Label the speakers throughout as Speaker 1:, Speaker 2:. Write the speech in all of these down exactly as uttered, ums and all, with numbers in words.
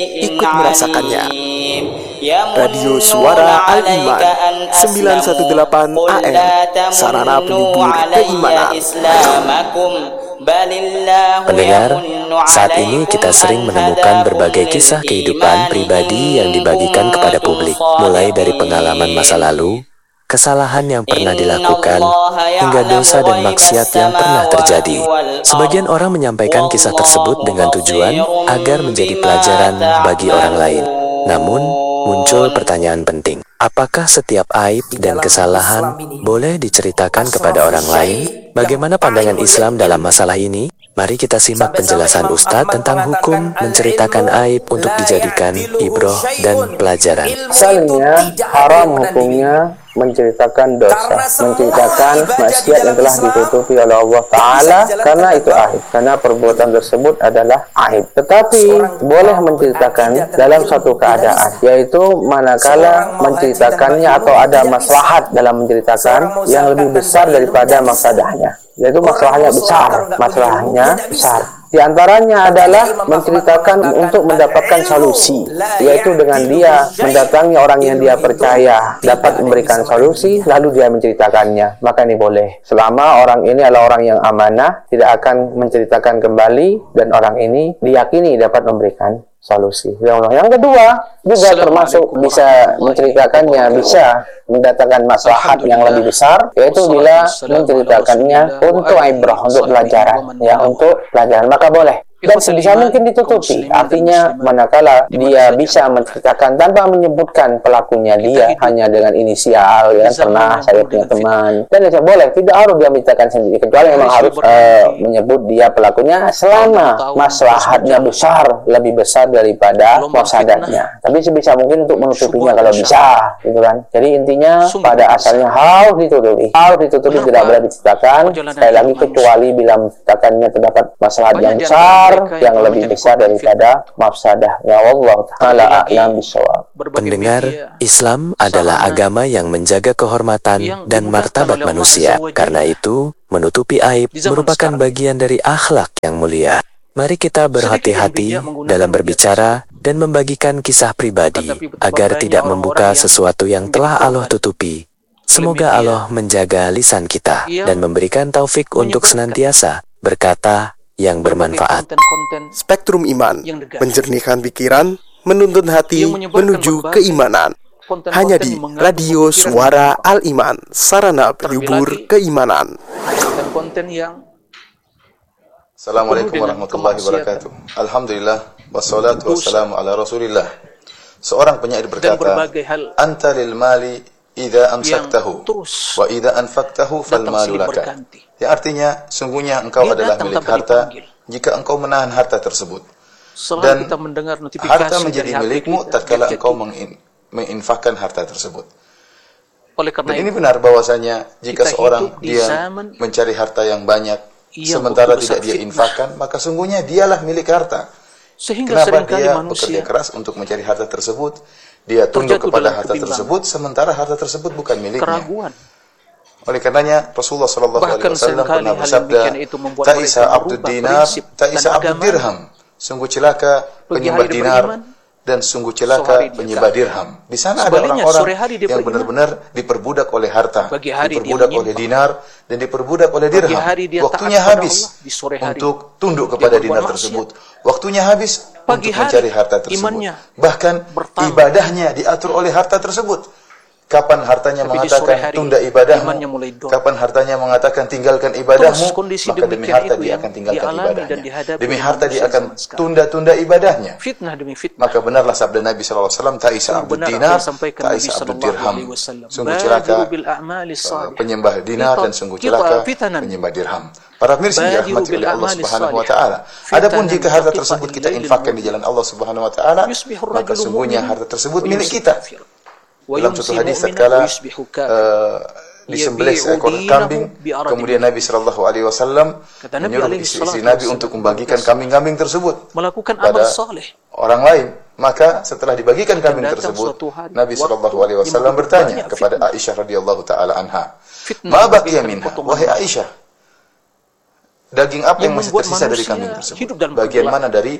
Speaker 1: ikut merasakannya. Radio Suara Al-Iman sembilan satu delapan A M, sarana penyubur keimanan.
Speaker 2: Pendengar, saat ini kita sering menemukan berbagai kisah kehidupan pribadi yang dibagikan kepada publik, mulai dari pengalaman masa lalu, kesalahan yang pernah dilakukan, hingga dosa dan maksiat yang pernah terjadi. Sebagian orang menyampaikan kisah tersebut dengan tujuan agar menjadi pelajaran bagi orang lain. Namun, muncul pertanyaan penting. Apakah setiap aib dan kesalahan boleh diceritakan kepada orang lain? Bagaimana pandangan Islam dalam masalah ini? Mari kita simak penjelasan Ustadz tentang hukum menceritakan aib untuk dijadikan ibroh dan pelajaran.
Speaker 3: Asalnya haram hukumnya menceritakan dosa, menceritakan maksiat yang telah ditutupi oleh Allah Ta'ala, karena itu aib, karena perbuatan tersebut adalah aib. Tetapi boleh menceritakan dalam suatu keadaan, yaitu manakala menceritakannya atau ada maslahat dalam menceritakan yang lebih besar daripada mafsadahnya, yaitu masalahnya besar, masalahnya besar. Di antaranya adalah menceritakan untuk mendapatkan solusi, yaitu dengan dia mendatangi orang yang dia percaya dapat memberikan solusi, lalu dia menceritakannya. Maka ini boleh, selama orang ini adalah orang yang amanah, tidak akan menceritakan kembali, dan orang ini diyakini dapat memberikan solusi. Yang kedua juga termasuk bisa menceritakannya, bisa mendatangkan maslahat yang lebih besar, yaitu bila menceritakannya untuk ibrah, untuk pelajaran, ya, untuk pelajaran, maka boleh. Dan sebisa mungkin ditutupi, artinya manakala dia bisa menceritakan tanpa menyebutkan pelakunya dia, hanya dengan inisial, ya, pernah saya punya teman, dan itu boleh, tidak harus dia menceritakan sendiri, kecuali memang harus uh, menyebut dia pelakunya selama maslahatnya besar, lebih besar daripada mafsadatnya. Tapi sebisa mungkin untuk menutupinya kalau bisa, gitu kan. Jadi intinya pada asalnya harus ditutupi, harus ditutupi, tidak boleh diceritakan. Sekali lagi, kecuali bila menceritakannya terdapat maslahat yang besar, yang lebih besar daripada mafsadah. Ya Allah Ta'ala a'lam bishawab.
Speaker 2: Pendengar, Islam adalah agama yang menjaga kehormatan dan martabat manusia. Karena itu, menutupi aib merupakan bagian dari akhlak yang mulia. Mari kita berhati-hati dalam berbicara dan membagikan kisah pribadi agar tidak membuka sesuatu yang telah Allah tutupi. Semoga Allah menjaga lisan kita dan memberikan taufik untuk senantiasa berkata yang bermanfaat.
Speaker 1: Spektrum Iman, menjernihkan pikiran, menuntun hati menuju keimanan. Hanya di Radio Suara Al-Iman, sarana penyubur keimanan.
Speaker 4: Assalamualaikum warahmatullahi wabarakatuh. Alhamdulillah, wassalatu wassalamu ala rasulillah. Seorang penyair berkata, anta lil mali idza amsaktahu wa idza anfaqtahu fal malu laka. Yang artinya, sungguhnya engkau dia adalah milik harta jika engkau menahan harta tersebut. Dan harta menjadi milikmu tatkala engkau mengin, menginfakkan harta tersebut. Dan ini benar bahwasanya jika seorang dia mencari harta yang banyak sementara tidak dia infakkan, maka sungguhnya dialah milik harta. Kenapa dia bekerja keras untuk mencari harta tersebut? Dia tunduk kepada harta tersebut sementara harta tersebut bukan miliknya. Oleh karenanya Rasulullah Shallallahu Alaihi Wasallam pernah bersabda, "Ta'isa abdud dinar, ta'isa abdud dirham." Sungguh celaka penyembah dinar dan sungguh celaka penyembah dirham. Di sana ada orang-orang yang benar-benar diperbudak oleh harta, diperbudak oleh dinar dan diperbudak oleh dirham. Waktunya habis untuk tunduk kepada dinar tersebut. Waktunya habis untuk mencari harta tersebut. Bahkan ibadahnya diatur oleh harta tersebut. Kapan hartanya mengatakan tunda ibadahmu, kapan hartanya mengatakan tinggalkan ibadahmu, maka demi harta dia akan tinggalkan ibadahnya. Demi harta dia akan tunda-tunda ibadahnya. Maka benarlah sabda Nabi shallallahu alaihi wasallam, ta'isa abdud dinar, ta'isa abdud dirham. Sungguh celaka penyembah dinar dan sungguh celaka penyembah dirham. Para pemirsa yang dirahmati oleh Allah Subhanahu wa taala. Adapun jika harta tersebut kita infakkan di jalan Allah Subhanahu wa taala, maka sungguhnya harta tersebut milik kita. Dalam suatu hadis tatkala uh, disembelih seekor kambing, kemudian Nabi Shallallahu Alaihi Wasallam menyuruh istri-istri Nabi untuk membagikan kambing-kambing tersebut pada orang lain. Maka setelah dibagikan kambing tersebut, Nabi Shallallahu Alaihi Wasallam bertanya kepada Aisyah radhiyallahu taala anha, "Ma baqiya minha?" Wahai Aisyah, daging apa yang masih tersisa dari kambing tersebut? Bagian mana dari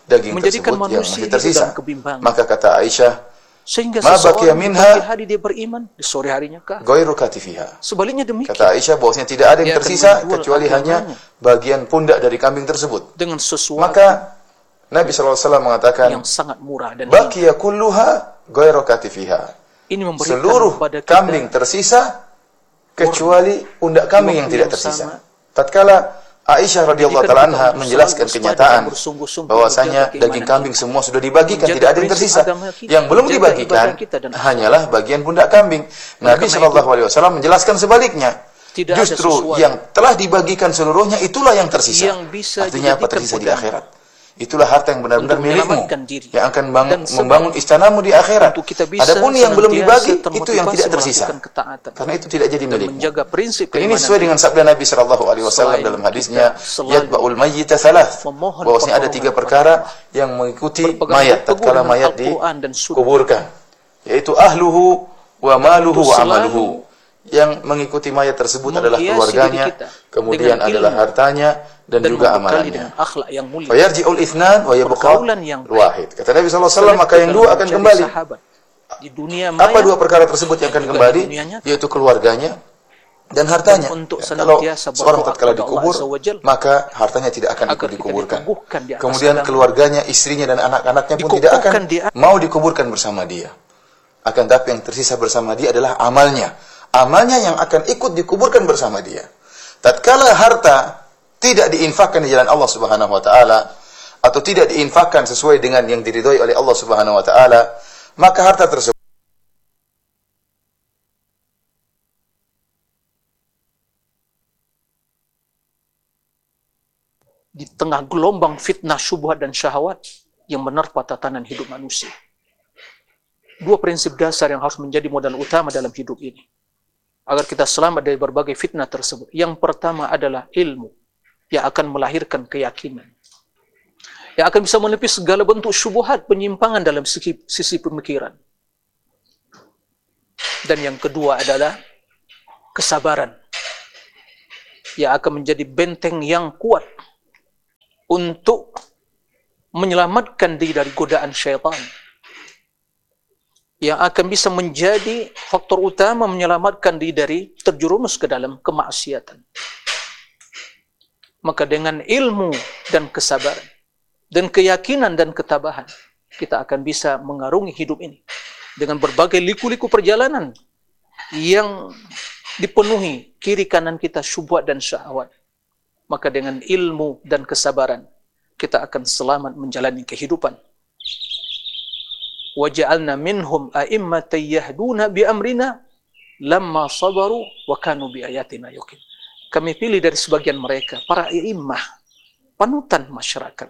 Speaker 4: daging tersebut yang masih tersisa. Maka kata Aisyah,
Speaker 5: sehingga
Speaker 4: ma baqiya minha
Speaker 5: hari dia beriman, di sore harinya kafir.
Speaker 4: Ghairu katifiha.
Speaker 5: Sebaliknya demikian.
Speaker 4: Kata Aisyah bahwasanya tidak ada yang tersisa kecuali hanya bagian pundak dari kambing tersebut.
Speaker 5: Dengan sesuatu
Speaker 4: maka Nabi shallallahu alaihi wasallam mengatakan
Speaker 5: yang sangat murah dan
Speaker 4: baqiya kulluha ghairu katifiha.
Speaker 5: Ini memberikan
Speaker 4: seluruh kambing tersisa kecuali pundak kambing yang tidak tersisa. Tatkala Aisyah radhiyallahu taala anha menjelaskan kenyataan bahwasanya daging kambing semua sudah dibagikan, tidak ada yang tersisa. Yang belum dibagikan hanyalah bagian pundak kambing. Nabi shallallahu alaihi wasallam menjelaskan sebaliknya. Justru yang telah dibagikan seluruhnya itulah yang tersisa. Artinya apa? Tersisa di akhirat. Itulah harta yang benar-benar milikmu, yang akan bangun, membangun istanamu di akhirat. Adapun yang belum dibagi, itu yang tidak tersisa. Karena itu tidak jadi milikmu. Dan ini sesuai dengan sabda Nabi shallallahu alaihi wasallam dalam hadisnya, yatba'ul mayyita thalath, bahwasanya ada tiga perkara yang mengikuti mayat tatkala mayat dikuburkan, yaitu ahluhu wa maluhu wa amaluhu. Yang mengikuti mayat tersebut adalah keluarganya, kemudian adalah hartanya, dan, dan juga amalannya. Fayarji'ul itsnan wa yabqa wahid. Kata Nabi sallallahu alaihi wasallam, maka yang dua akan kembali.
Speaker 5: Di dunia
Speaker 4: maya, apa dua perkara tersebut yang akan kembali? Yaitu keluarganya dan hartanya.
Speaker 5: Untuk
Speaker 4: ya, kalau seorang tatkala dikubur, maka hartanya tidak akan ikut dikuburkan. Kemudian keluarganya, istrinya dan anak-anaknya pun tidak akan mau dikuburkan bersama dia. Akan tapi yang tersisa bersama dia adalah amalnya. Amalnya yang akan ikut dikuburkan bersama dia. Tatkala harta tidak diinfakkan di jalan Allah Subhanahu wa taala atau tidak diinfakkan sesuai dengan yang diridhoi oleh Allah Subhanahu wa taala, maka harta tersebut
Speaker 5: di tengah gelombang fitnah, syubhat dan syahwat yang menerpa tatanan hidup manusia. Dua prinsip dasar yang harus menjadi modal utama dalam hidup ini agar kita selamat dari berbagai fitnah tersebut. Yang pertama adalah ilmu yang akan melahirkan keyakinan, yang akan bisa menepis segala bentuk syubhat, penyimpangan dalam sisi, sisi pemikiran. Dan yang kedua adalah kesabaran, yang akan menjadi benteng yang kuat untuk menyelamatkan diri dari godaan syaitan, yang akan bisa menjadi faktor utama menyelamatkan diri dari terjerumus ke dalam kemaksiatan. Maka dengan ilmu dan kesabaran dan keyakinan dan ketabahan, kita akan bisa mengarungi hidup ini dengan berbagai liku-liku perjalanan yang dipenuhi kiri kanan kita syubhat dan syahwat. Maka dengan ilmu dan kesabaran kita akan selamat menjalani kehidupan. وَجَعَلْنَا مِنْهُمْ أَئِمَّةً يَهْدُونَ بِأَمْرِنَا لَمَّا صَبَرُوا وَكَانُوا بِآيَاتِنَا يُقِنُونَ. Kami pilih dari sebagian mereka para immah, panutan masyarakat,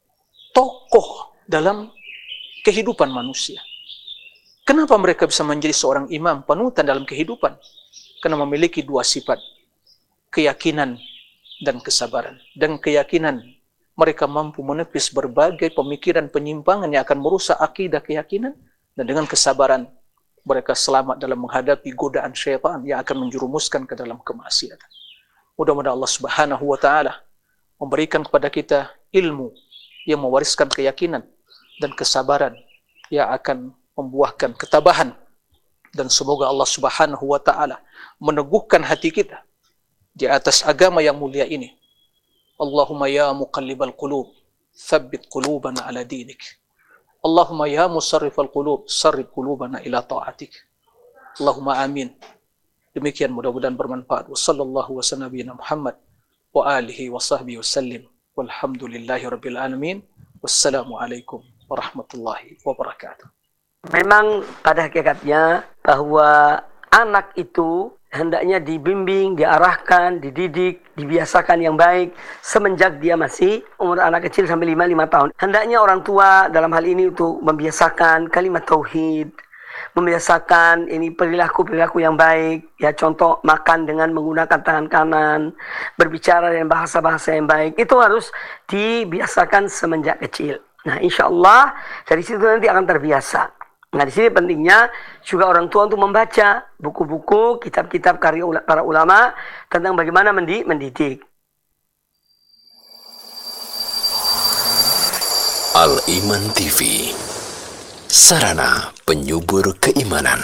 Speaker 5: tokoh dalam kehidupan manusia. Kenapa mereka bisa menjadi seorang imam, panutan dalam kehidupan? Karena memiliki dua sifat, keyakinan dan kesabaran. Dan keyakinan, mereka mampu menepis berbagai pemikiran penyimpangan yang akan merusak akidah keyakinan, dan dengan kesabaran mereka selamat dalam menghadapi godaan syaitan yang akan menjerumuskan ke dalam kemaksiatan. Mudah-mudahan Allah Subhanahu wa taala memberikan kepada kita ilmu yang mewariskan keyakinan dan kesabaran yang akan membuahkan ketabahan, dan semoga Allah Subhanahu wa taala meneguhkan hati kita di atas agama yang mulia ini. Allahumma ya muqallibal qulub, tsabbit qulubana ala dinik. Allahumma ya musarrifal qulub, sarrif qulubana ila ta'atik. Allahumma amin. Demikian, mudah-mudahan bermanfaat. Wassallallahu wasallam nabiyina Muhammad wa alihi wa sahbihi wasallim. Walhamdulillahi rabbil alamin. Wassalamualaikum warahmatullahi wabarakatuh.
Speaker 6: Memang pada hakikatnya bahwa anak itu hendaknya dibimbing, diarahkan, dididik, dibiasakan yang baik semenjak dia masih umur anak kecil sampai lima lima tahun. Hendaknya orang tua dalam hal ini untuk membiasakan kalimat tauhid, membiasakan ini perilaku-perilaku yang baik. Ya, contoh makan dengan menggunakan tangan kanan, berbicara dengan bahasa-bahasa yang baik. Itu harus dibiasakan semenjak kecil. Nah, insya Allah dari situ nanti akan terbiasa. Nah, di sini pentingnya juga orang tua untuk membaca buku-buku, kitab-kitab karya para ulama tentang bagaimana mendidik.
Speaker 2: Al-Iman T V, sarana penyubur keimanan.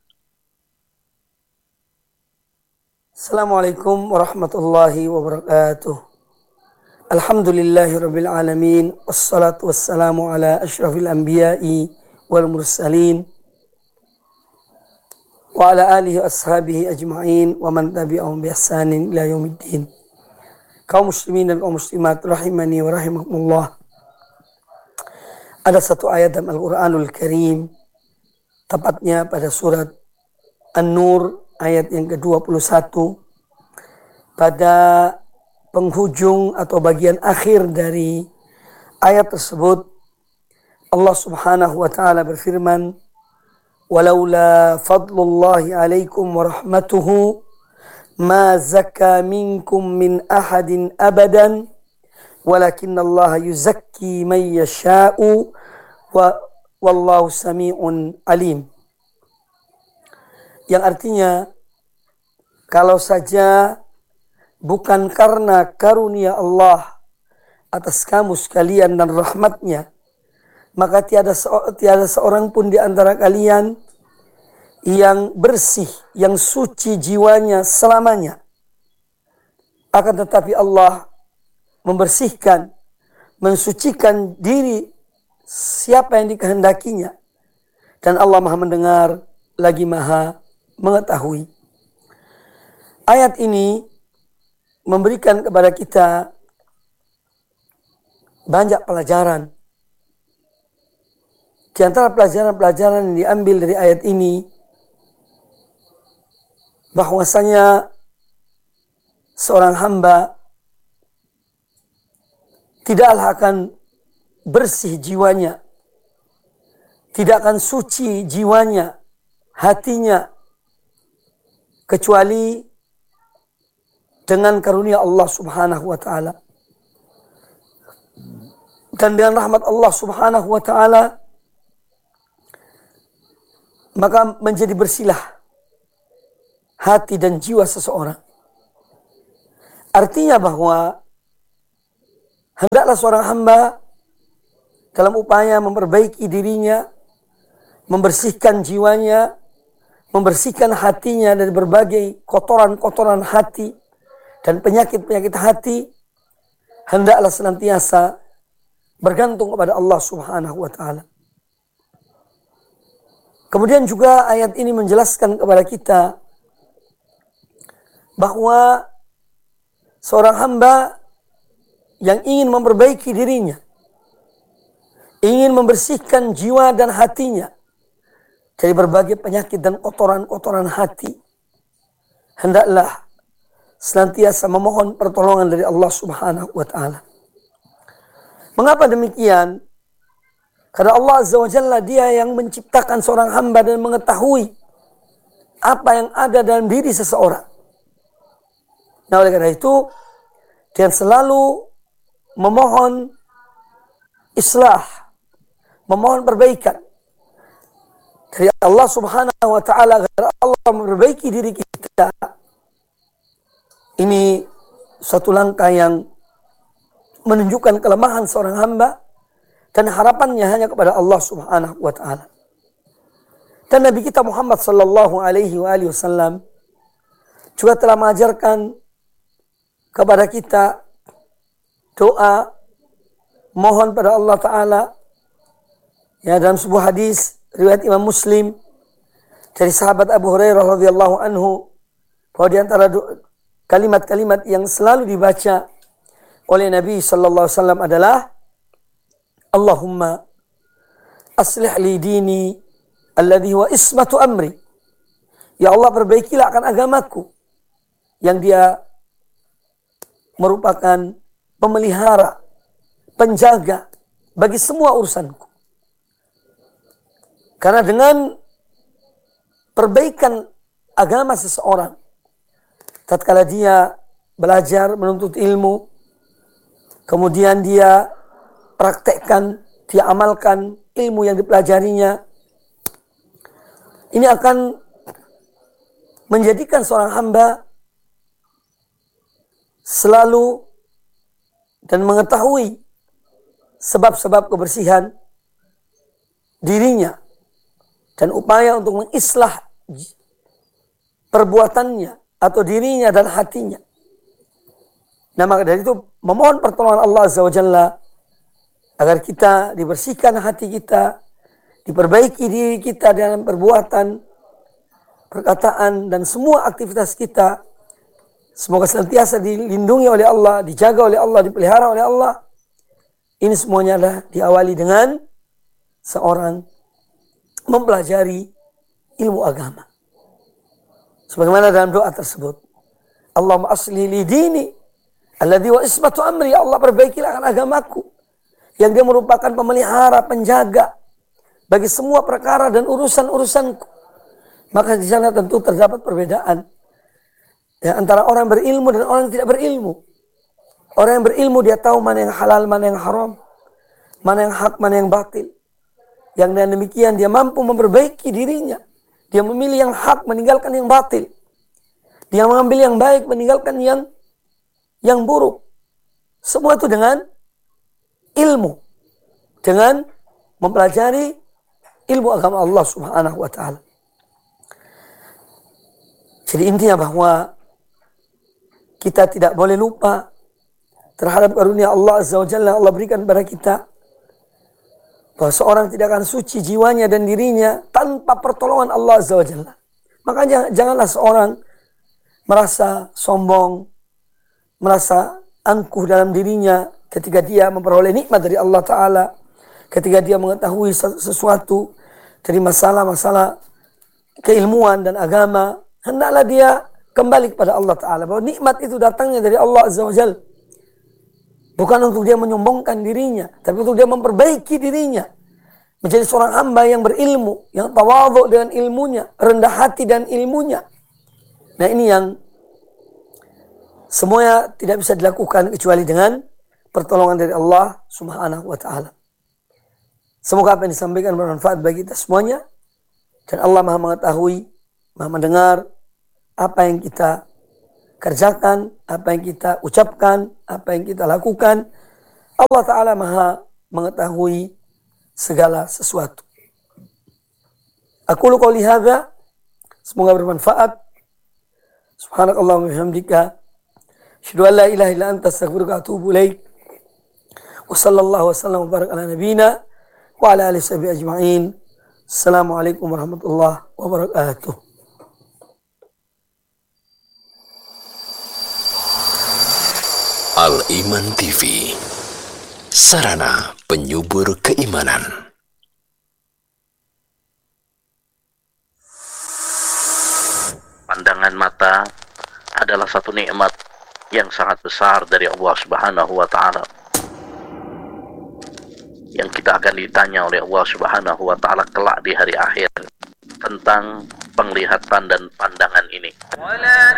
Speaker 6: Assalamualaikum warahmatullahi wabarakatuh. Alhamdulillahirabbil alamin, wassalatu wassalamu ala asyrafil anbiya'i wal mursalin wa ala alihi ashabihi ajma'in wa man tabi'ahum bi ihsanin ila yaumiddin. Kaum muslimin dan kaum muslimat rahimani wa rahimakumullah. Ada satu ayat dalam Al-Quranul Karim, tepatnya pada surat An-Nur ayat yang ke dua puluh satu, pada penghujung atau bagian akhir dari ayat tersebut Allah Subhanahu wa taala berfirman, "Walaula fadlullahi 'alaikum wa rahmatuhu ma zakka minkum min ahadin abadan walakinallaha yuzakki man yasha'u wa wallahu sami'un alim." Yang artinya, kalau saja bukan karena karunia Allah atas kamu sekalian dan rahmatnya, maka tiada, se- tiada seorang pun di antara kalian yang bersih, yang suci jiwanya selamanya. Akan tetapi Allah membersihkan, mensucikan diri siapa yang dikehendakinya. Dan Allah Maha mendengar lagi Maha mengetahui. Ayat ini memberikan kepada kita banyak pelajaran. Di antara pelajaran-pelajaran yang diambil dari ayat ini, bahwasanya seorang hamba tidaklah akan bersih jiwanya, tidak akan suci jiwanya, hatinya, kecuali dengan karunia Allah Subhanahu wa taala. Dan dengan rahmat Allah Subhanahu wa taala, maka menjadi bersihlah hati dan jiwa seseorang. Artinya bahwa hendaklah seorang hamba dalam upaya memperbaiki dirinya, membersihkan jiwanya, membersihkan hatinya dari berbagai kotoran-kotoran hati dan penyakit-penyakit hati, hendaklah senantiasa bergantung kepada Allah Subhanahu wa taala. Kemudian juga ayat ini menjelaskan kepada kita bahwa seorang hamba yang ingin memperbaiki dirinya, ingin membersihkan jiwa dan hatinya dari berbagai penyakit dan kotoran-kotoran hati, hendaklah senantiasa memohon pertolongan dari Allah Subhanahu wa taala. Mengapa demikian? Karena Allah Azza wa Jalla, Dia yang menciptakan seorang hamba dan mengetahui apa yang ada dalam diri seseorang. Nah, oleh karena itu, dia selalu memohon islah, memohon perbaikan dari Allah Subhanahu wa taala agar Allah memperbaiki diri kita. Ini suatu langkah yang menunjukkan kelemahan seorang hamba dan harapannya hanya kepada Allah Subhanahu wa taala. Dan Nabi kita Muhammad sallallahu alaihi wasallam juga telah mengajarkan kepada kita doa mohon pada Allah taala, ya, dalam sebuah hadis riwayat Imam Muslim dari sahabat Abu Hurairah radhiyallahu anhu, bahwa di antara kalimat-kalimat yang selalu dibaca oleh Nabi sallallahu alaihi wasallam adalah Allahumma aslih li dini alladhi huwa ismatu amri. Ya Allah, perbaikilah akan agamaku yang dia merupakan pemelihara, penjaga bagi semua urusanku. Karena dengan perbaikan agama seseorang, tatkala dia belajar menuntut ilmu, kemudian dia praktekkan, dia amalkan ilmu yang dipelajarinya, ini akan menjadikan seorang hamba selalu dan mengetahui sebab-sebab kebersihan dirinya dan upaya untuk mengislah perbuatannya atau dirinya dan hatinya. Nah, maka dari itu memohon pertolongan Allah Azza wa Jalla agar kita dibersihkan hati kita, diperbaiki diri kita dalam perbuatan, perkataan, dan semua aktivitas kita. Semoga senantiasa dilindungi oleh Allah, dijaga oleh Allah, dipelihara oleh Allah. Ini semuanya adalah diawali dengan seorang mempelajari ilmu agama. Sebagaimana dalam doa tersebut, Allahumma aslih li dini alladhi wa ismatu amri. Ya Allah, perbaikilah agamaku yang dia merupakan pemelihara, penjaga bagi semua perkara dan urusan-urusanku. Maka di sana tentu terdapat perbedaan ya, antara orang berilmu dan orang yang tidak berilmu. Orang yang berilmu dia tahu mana yang halal, mana yang haram, mana yang hak, mana yang batil. Yang dengan demikian dia mampu memperbaiki dirinya. Dia memilih yang hak, meninggalkan yang batil. Dia mengambil yang baik, meninggalkan yang yang buruk. Semua itu dengan ilmu, dengan mempelajari ilmu agama Allah Subhanahu wa taala. Jadi intinya bahwa kita tidak boleh lupa terhadap karunia Allah Azza wa Jalla yang Allah berikan kepada kita, bahwa seorang tidak akan suci jiwanya dan dirinya tanpa pertolongan Allah Azza wa Jalla. Makanya janganlah seorang merasa sombong, merasa angkuh dalam dirinya ketika dia memperoleh nikmat dari Allah Ta'ala, ketika dia mengetahui sesuatu dari masalah-masalah keilmuan dan agama. Hendaklah dia kembali kepada Allah Ta'ala, bahwa nikmat itu datangnya dari Allah Azza wa Jalla. Bukan untuk dia menyombongkan dirinya, tapi untuk dia memperbaiki dirinya. Menjadi seorang hamba yang berilmu, yang tawadhu dengan ilmunya, rendah hati dan ilmunya. Nah, ini yang semuanya tidak bisa dilakukan kecuali dengan pertolongan dari Allah Subhanahu wa taala. Semoga apa yang disampaikan bermanfaat bagi kita semuanya, dan Allah Maha mengetahui, Maha mendengar apa yang kita kerjakan, apa yang kita ucapkan, apa yang kita lakukan. Allah Ta'ala Maha mengetahui segala sesuatu. Aku qouli hadza, semoga bermanfaat. Subhanakallahumma wa bihamdika, asyhadu an la ilaha illa anta, astaghfiruka wa atubu ilaik. Wa sallallahu wasallam wa baraka ala nabiyyina wa ala alihi washabihi ajma'in. Assalamualaikum warahmatullahi wabarakatuh.
Speaker 2: Al-Iman T V, sarana penyubur keimanan.
Speaker 7: Pandangan mata adalah satu nikmat yang sangat besar dari Allah Subhanahu wa taala, yang kita akan ditanya oleh Allah Subhanahu wa taala kelak di hari akhir tentang penglihatan dan pandangan ini.